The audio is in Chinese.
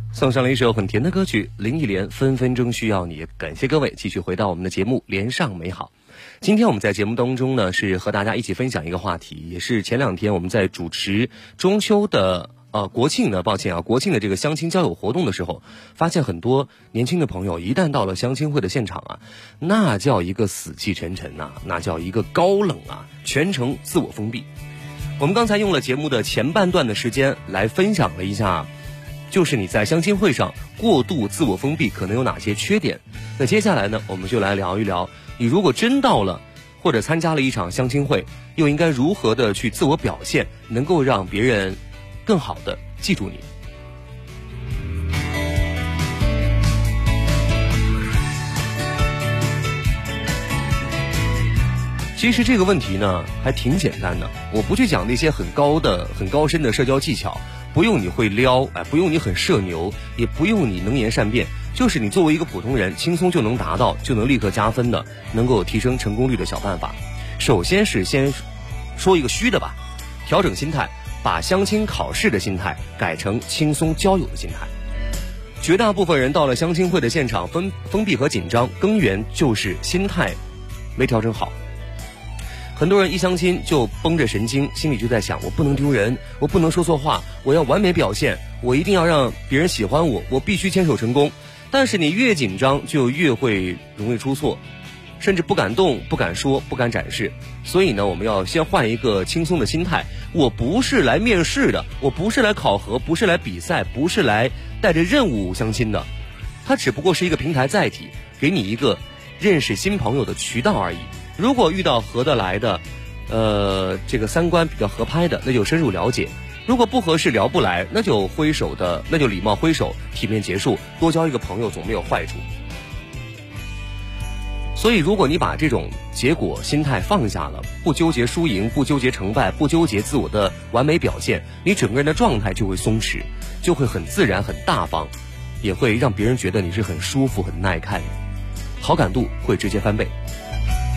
送上了一首很甜的歌曲，林忆莲分分钟需要你。感谢各位继续回到我们的节目连上美好。今天我们在节目当中呢，是和大家一起分享一个话题，也是前两天我们在主持中秋的国庆的这个相亲交友活动的时候，发现很多年轻的朋友一旦到了相亲会的现场啊，那叫一个死气沉沉呐，那叫一个高冷啊，全程自我封闭。我们刚才用了节目的前半段的时间来分享了一下，就是你在相亲会上过度自我封闭可能有哪些缺点。那接下来呢，我们就来聊一聊，你如果真到了或者参加了一场相亲会，又应该如何的去自我表现，能够让别人更好的记住你。其实这个问题呢还挺简单的，我不去讲那些很高深的社交技巧，不用你会撩，不用你很社牛，也不用你能言善辩，就是你作为一个普通人轻松就能达到，就能立刻加分的，能够提升成功率的小办法。首先是先说一个虚的吧，调整心态，把相亲考试的心态改成轻松交友的心态。绝大部分人到了相亲会的现场封闭和紧张，根源就是心态没调整好。很多人一相亲就绷着神经，心里就在想，我不能丢人，我不能说错话，我要完美表现，我一定要让别人喜欢我，我必须牵手成功。但是你越紧张就越会容易出错，甚至不敢动，不敢说，不敢展示。所以呢，我们要先换一个轻松的心态，我不是来面试的，我不是来考核，不是来比赛，不是来带着任务相亲的，它只不过是一个平台载体，给你一个认识新朋友的渠道而已。如果遇到合得来的，这个三观比较合拍的，那就深入了解；如果不合适聊不来，那就礼貌挥手，体面结束。多交一个朋友总没有坏处。所以如果你把这种结果心态放下了，不纠结输赢，不纠结成败，不纠结自我的完美表现，你整个人的状态就会松弛，就会很自然很大方，也会让别人觉得你是很舒服很耐看的，好感度会直接翻倍。